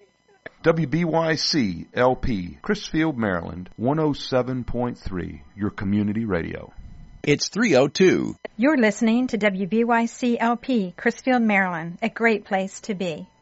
WBYC LP, Chrisfield, Maryland, 107.3, your community radio. It's 3:02. You're listening to WBYC LP, Chrisfield, Maryland, a great place to be.